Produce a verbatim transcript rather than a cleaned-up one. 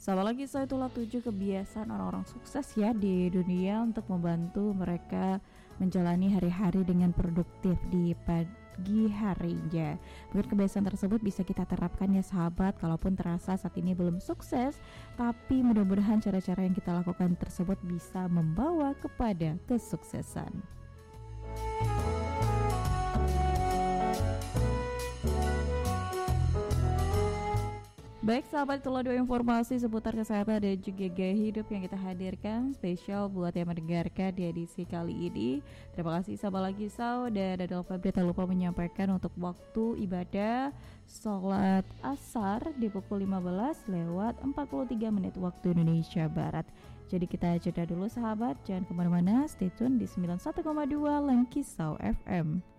Sama lagi saya itulah tujuh kebiasaan orang-orang sukses ya di dunia untuk membantu mereka menjalani hari-hari dengan produktif di pagi harinya. Mungkin kebiasaan tersebut bisa kita terapkan ya sahabat, kalaupun terasa saat ini belum sukses, tapi mudah-mudahan cara-cara yang kita lakukan tersebut bisa membawa kepada kesuksesan. Baik sahabat, itulah dua informasi seputar kesehatan dan juga gaya hidup yang kita hadirkan spesial buat yang mendengarkan di edisi kali ini. Terima kasih sahabat lagi Sau dan Adel Febri tak lupa menyampaikan untuk waktu ibadah sholat asar di pukul lima belas lewat empat puluh tiga menit waktu Indonesia Barat. Jadi kita jeda dulu sahabat, jangan kemana-mana, stay tune di sembilan puluh satu koma dua Langkisau F M.